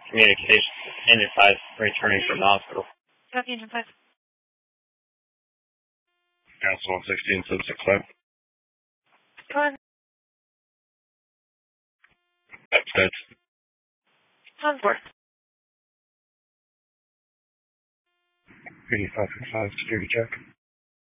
Communication. Engine 5 returning from the hospital. Copy, Engine 5. Council 116, 765. Come on. That's On board. 8555, security check.